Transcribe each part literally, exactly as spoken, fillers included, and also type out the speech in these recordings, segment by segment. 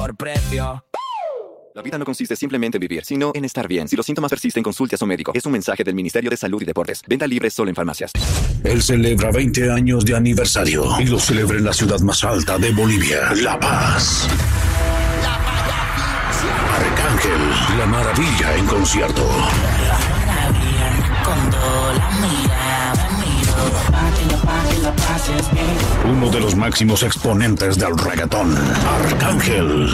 mejor precio. La vida no consiste simplemente en vivir, sino en estar bien. Si los síntomas persisten, consulte a su médico. Es un mensaje del Ministerio de Salud y Deportes. Venta libre solo en farmacias. Él celebra veinte años de aniversario y lo celebra en la ciudad más alta de Bolivia, La Paz. Arcángel, La Maravilla en concierto. Uno de los máximos exponentes del reggaetón, Arcángel.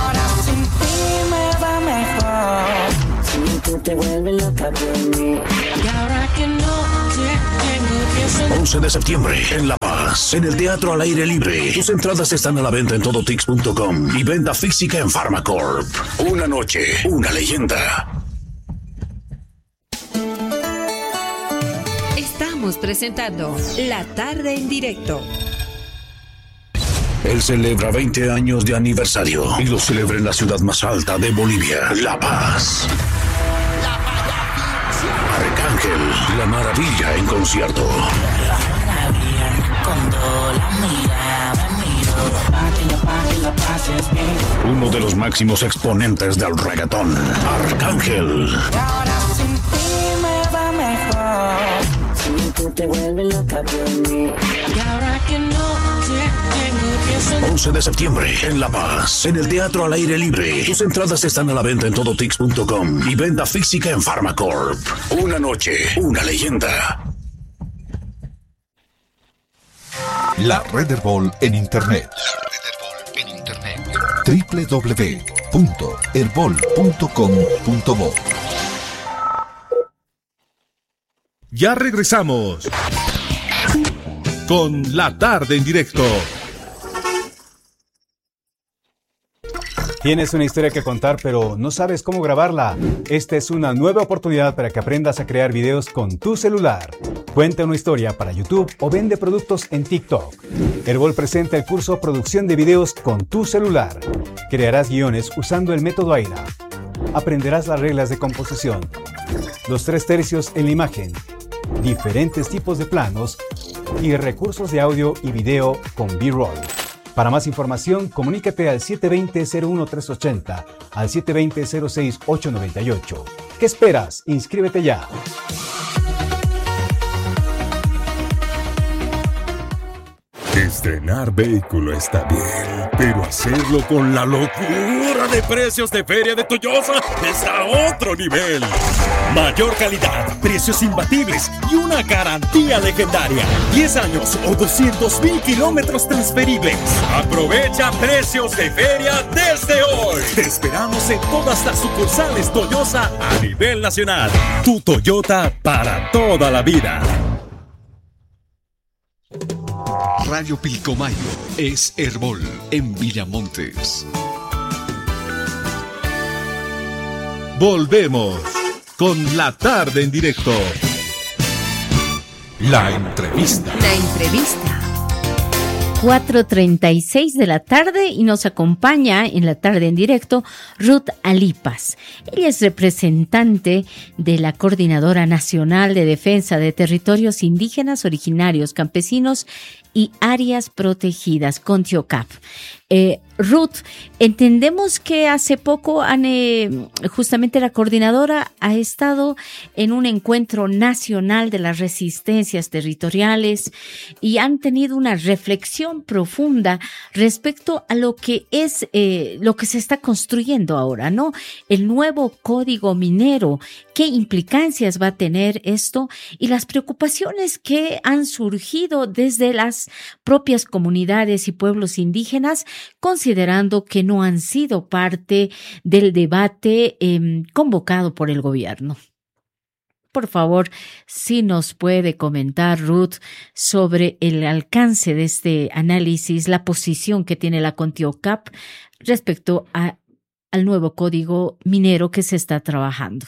once de septiembre en La Paz, en el Teatro al Aire Libre. Tus entradas están a la venta en todotix punto com y venta física en Pharmacorp. Una noche, una leyenda. Estamos presentando La Tarde en Directo. Él celebra veinte años de aniversario y lo celebra en la ciudad más alta de Bolivia, La Paz. Arcángel, La Maravilla en concierto. Uno de los máximos exponentes del reggaetón, Arcángel. once de septiembre en La Paz, en el Teatro al Aire Libre. Tus entradas están a la venta en todotix punto com y venta física en Pharmacorp. Una noche, una leyenda. La Red Herbol en Internet. La Red Herbol en Internet. doble u doble u doble u punto herbol punto com punto bo. Ya regresamos con La Tarde en Directo. Tienes una historia que contar, pero no sabes cómo grabarla. Esta es una nueva oportunidad para que aprendas a crear videos con tu celular. Cuenta una historia para YouTube o vende productos en TikTok. Herbol presenta el curso Producción de Videos con tu celular. Crearás guiones usando el método Aira. Aprenderás las reglas de composición, los tres tercios en la imagen, diferentes tipos de planos y recursos de audio y video con B-roll. Para más información, comunícate al siete dos cero, cero uno tres ocho cero, al siete dos cero, cero seis ocho nueve ocho. ¿Qué esperas? Inscríbete ya. Estrenar vehículo está bien, pero hacerlo con la locura de precios de Feria de Toyosa está a otro nivel. Mayor calidad, precios imbatibles y una garantía legendaria. diez años o doscientos mil kilómetros transferibles. Aprovecha precios de feria desde hoy. Te esperamos en todas las sucursales Toyosa a nivel nacional. Tu Toyota para toda la vida. Radio Pilcomayo es Herbol en Villamontes. Volvemos con La Tarde en Directo. La entrevista. La entrevista. cuatro treinta y seis de la tarde y nos acompaña en La Tarde en Directo Ruth Alipas. Ella es representante de la Coordinadora Nacional de Defensa de Territorios Indígenas, Originarios, Campesinos y Áreas Protegidas, CONTIOCAP. Eh, Ruth, entendemos que hace poco han, eh, justamente la coordinadora ha estado en un encuentro nacional de las resistencias territoriales y han tenido una reflexión profunda respecto a lo que es eh, lo que se está construyendo ahora, ¿no? El nuevo código minero, qué implicancias va a tener esto y las preocupaciones que han surgido desde las propias comunidades y pueblos indígenas, considerando que no han sido parte del debate eh, convocado por el gobierno. Por favor, si nos puede comentar, Ruth, sobre el alcance de este análisis, la posición que tiene la CONTIOCAP respecto a, al nuevo código minero que se está trabajando.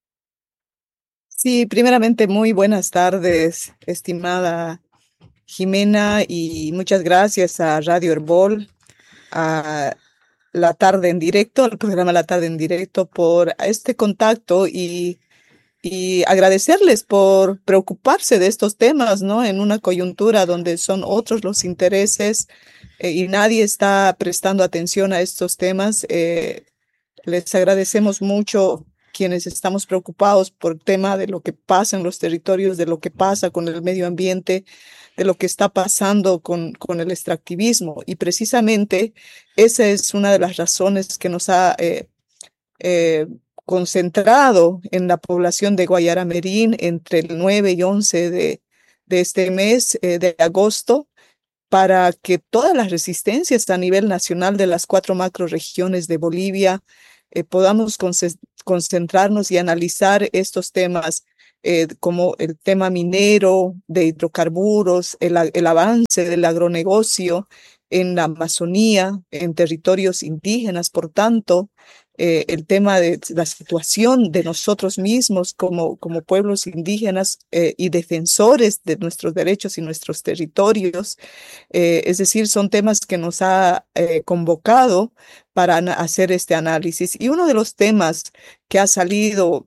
Sí, primeramente, muy buenas tardes, estimada Jimena, y muchas gracias a Radio Herbol, a La Tarde en Directo, al programa La Tarde en Directo, por este contacto y y agradecerles por preocuparse de estos temas, ¿no? En una coyuntura donde son otros los intereses eh, y nadie está prestando atención a estos temas. Eh, les agradecemos mucho quienes estamos preocupados por el tema de lo que pasa en los territorios, de lo que pasa con el medio ambiente, de lo que está pasando con, con el extractivismo. Y precisamente esa es una de las razones que nos ha eh, eh, concentrado en la población de Guayara Merín entre el nueve y once de, de este mes eh, de agosto, para que todas las resistencias a nivel nacional de las cuatro macroregiones de Bolivia eh, podamos concentrarnos y analizar estos temas eh, como el tema minero, de hidrocarburos, el, el avance del agronegocio en la Amazonía, en territorios indígenas, por tanto, eh, el tema de la situación de nosotros mismos como, como pueblos indígenas eh, y defensores de nuestros derechos y nuestros territorios. Eh, es decir, son temas que nos ha eh, convocado para hacer este análisis. Y uno de los temas que ha salido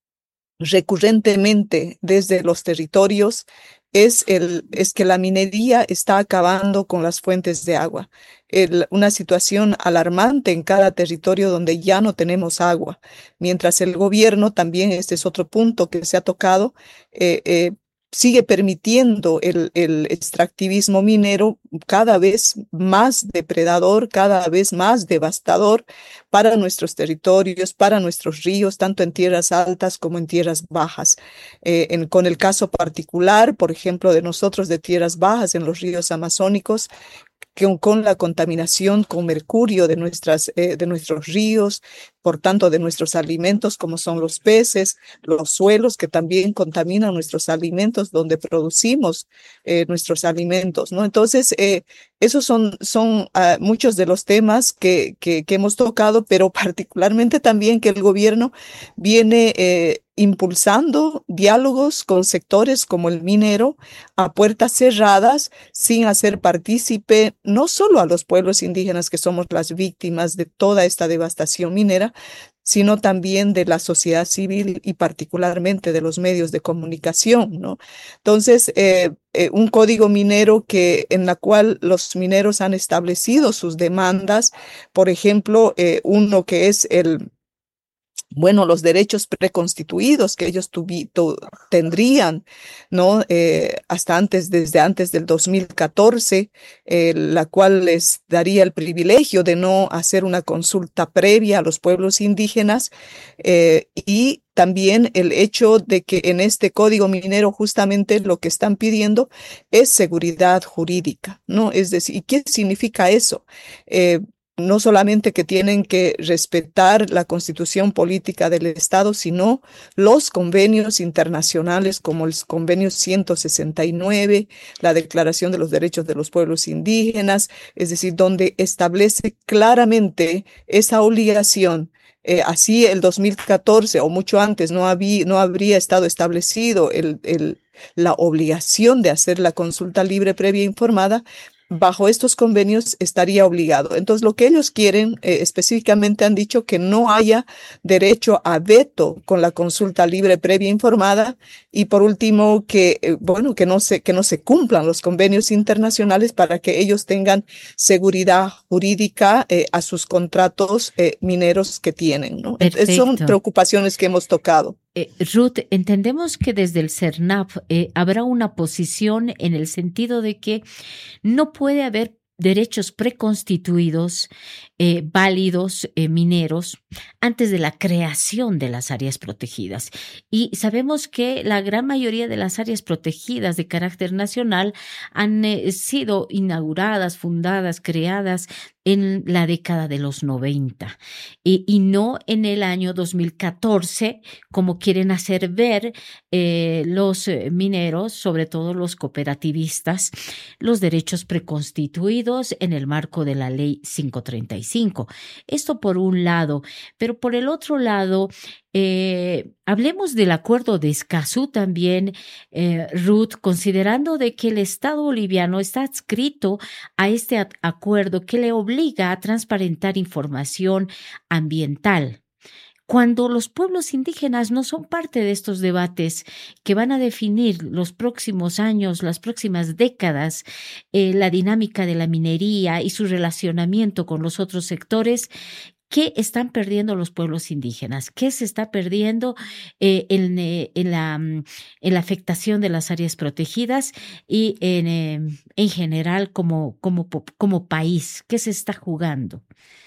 recurrentemente desde los territorios es, el, es que la minería está acabando con las fuentes de agua. El, una situación alarmante en cada territorio donde ya no tenemos agua. Mientras el gobierno, también este es otro punto que se ha tocado, eh, eh, sigue permitiendo el, el extractivismo minero cada vez más depredador, cada vez más devastador para nuestros territorios, para nuestros ríos, tanto en tierras altas como en tierras bajas. Eh, en, con el caso particular, por ejemplo, de nosotros de tierras bajas en los ríos amazónicos, que con la contaminación con mercurio de, nuestras, eh, de nuestros ríos, por tanto de nuestros alimentos como son los peces, los suelos que también contaminan nuestros alimentos donde producimos eh, nuestros alimentos, ¿no? Entonces, eh, esos son, son uh, muchos de los temas que, que, que hemos tocado, pero particularmente también que el gobierno viene eh, impulsando diálogos con sectores como el minero a puertas cerradas, sin hacer partícipe no solo a los pueblos indígenas que somos las víctimas de toda esta devastación minera, sino también de la sociedad civil y particularmente de los medios de comunicación, ¿no? Entonces, eh, eh, un código minero que, en la cual los mineros han establecido sus demandas, por ejemplo, eh, uno que es el bueno, los derechos preconstituidos que ellos tuvi, tu, tendrían, ¿no? Eh, hasta antes, desde antes del dos mil catorce, eh, la cual les daría el privilegio de no hacer una consulta previa a los pueblos indígenas, eh, y también el hecho de que en este código minero justamente lo que están pidiendo es seguridad jurídica, ¿no? Es decir, ¿y qué significa eso? Eh, No solamente que tienen que respetar la constitución política del Estado, sino los convenios internacionales como el convenio ciento sesenta y nueve, la Declaración de los Derechos de los Pueblos Indígenas, es decir, donde establece claramente esa obligación. Eh, así el dos mil catorce o mucho antes no, había, no habría estado establecido el, el, la obligación de hacer la consulta libre previa informada. Bajo estos convenios estaría obligado. Entonces, lo que ellos quieren, eh, específicamente han dicho que no haya derecho a veto con la consulta libre previa informada, y por último, que, eh, bueno, que no se, que no se cumplan los convenios internacionales para que ellos tengan seguridad jurídica eh, a sus contratos eh, mineros que tienen, ¿no? Entonces, son preocupaciones que hemos tocado. Eh, Ruth, entendemos que desde el CERNAP eh, habrá una posición en el sentido de que no puede haber derechos preconstituidos eh, válidos eh, mineros antes de la creación de las áreas protegidas. Y sabemos que la gran mayoría de las áreas protegidas de carácter nacional han eh, sido inauguradas, fundadas, creadas en la década de los noventa y, y no en el año dos mil catorce, como quieren hacer ver eh, los mineros, sobre todo los cooperativistas, los derechos preconstituidos en el marco de la ley quinientos treinta y cinco. Esto por un lado, pero por el otro lado, Eh, hablemos del acuerdo de Escazú también, eh, Ruth, considerando de que el Estado boliviano está adscrito a este a- acuerdo que le obliga a transparentar información ambiental. cuando los pueblos indígenas no son parte de estos debates que van a definir los próximos años, las próximas décadas, eh, la dinámica de la minería y su relacionamiento con los otros sectores? ¿Qué están perdiendo los pueblos indígenas? ¿Qué se está perdiendo eh, en, eh, en, la, en la afectación de las áreas protegidas y en, eh, en general como, como, como país? ¿Qué se está jugando?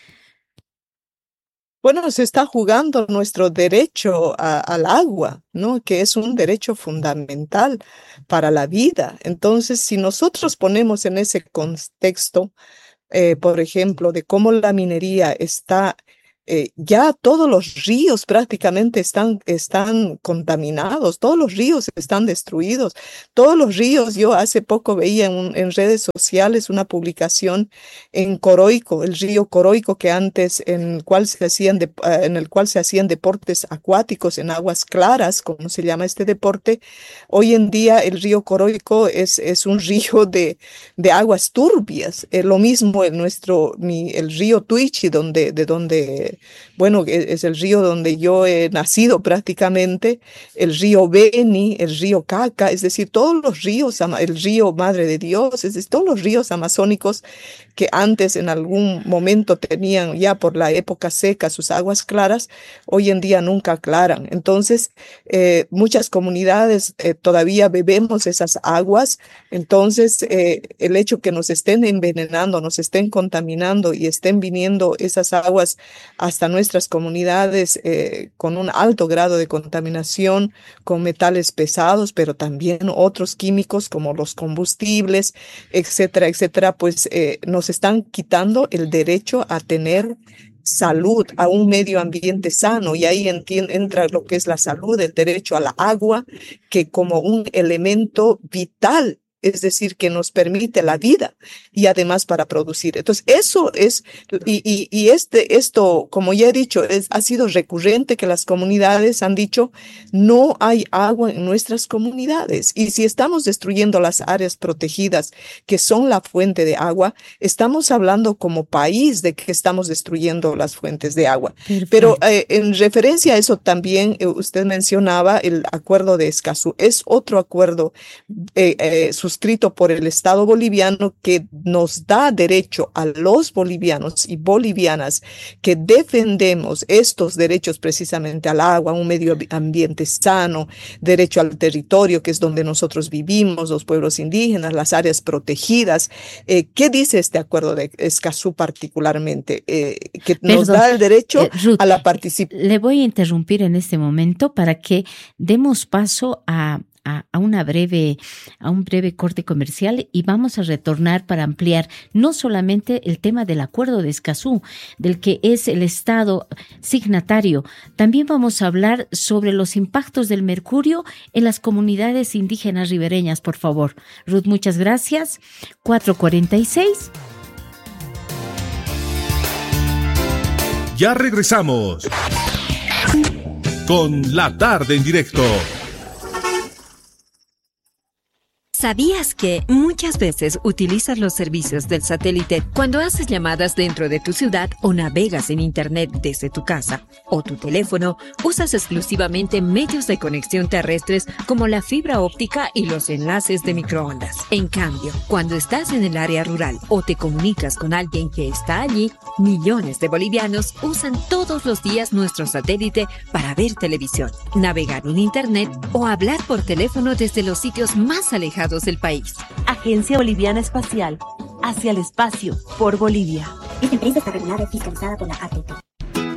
Bueno, se está jugando nuestro derecho a, al agua, ¿no? Que es un derecho fundamental para la vida. Entonces, si nosotros ponemos en ese contexto, Eh, por ejemplo, de cómo la minería está, eh, ya todos los ríos prácticamente están, están contaminados, todos los ríos están destruidos, todos los ríos. Yo hace poco veía en, en redes sociales una publicación en Coroico, el río Coroico, que antes en el cual se hacían, de, uh, en el cual se hacían deportes acuáticos en aguas claras, como se llama este deporte. Hoy en día el río Coroico es, es un río de, de aguas turbias. Eh, lo mismo en nuestro, mi, el río Tuichi, donde, de donde bueno, es el río donde yo he nacido prácticamente, el río Beni, el río Caca, es decir, todos los ríos, el río Madre de Dios, es decir, todos los ríos amazónicos que antes en algún momento tenían ya por la época seca sus aguas claras, hoy en día nunca aclaran. Entonces, eh, muchas comunidades eh, todavía bebemos esas aguas. Entonces, eh, el hecho que nos estén envenenando, nos estén contaminando y estén viniendo esas aguas hasta nuestras comunidades eh, con un alto grado de contaminación, con metales pesados, pero también otros químicos como los combustibles, etcétera, etcétera, pues eh, nos están quitando el derecho a tener salud, a un medio ambiente sano, y ahí entra lo que es la salud, el derecho a la agua, que como un elemento vital, es decir, que nos permite la vida y además para producir. Entonces, eso es, y, y, y este, esto, como ya he dicho, es, ha sido recurrente que las comunidades han dicho, no hay agua en nuestras comunidades. Y si estamos destruyendo las áreas protegidas, que son la fuente de agua, estamos hablando como país de que estamos destruyendo las fuentes de agua. Perfecto. Pero eh, en referencia a eso también, eh, usted mencionaba el acuerdo de Escazú. Es otro acuerdo eh, eh, suscrito por el Estado boliviano que nos da derecho a los bolivianos y bolivianas que defendemos estos derechos precisamente al agua, un medio ambiente sano, derecho al territorio, que es donde nosotros vivimos, los pueblos indígenas, las áreas protegidas. Eh, ¿Qué dice este acuerdo de Escazú particularmente? Eh, que nos Perdón, da el derecho eh, Ruth, a la participación. Le voy a interrumpir en este momento para que demos paso a A, a, una breve, a un breve corte comercial y vamos a retornar para ampliar no solamente el tema del acuerdo de Escazú, del que es el Estado signatario, también vamos a hablar sobre los impactos del mercurio en las comunidades indígenas ribereñas, por favor. Ruth, muchas gracias. cuatro cuarenta y seis. Ya regresamos con La Tarde en Directo. ¿Sabías que muchas veces utilizas los servicios del satélite cuando haces llamadas dentro de tu ciudad o navegas en Internet desde tu casa o tu teléfono? Usas exclusivamente medios de conexión terrestres como la fibra óptica y los enlaces de microondas. En cambio, cuando estás en el área rural o te comunicas con alguien que está allí, millones de bolivianos usan todos los días nuestro satélite para ver televisión, navegar en Internet o hablar por teléfono desde los sitios más alejados del país. Agencia Boliviana Espacial, hacia el espacio, por Bolivia. Esta empresa está regulada y fiscalizada por la A T P.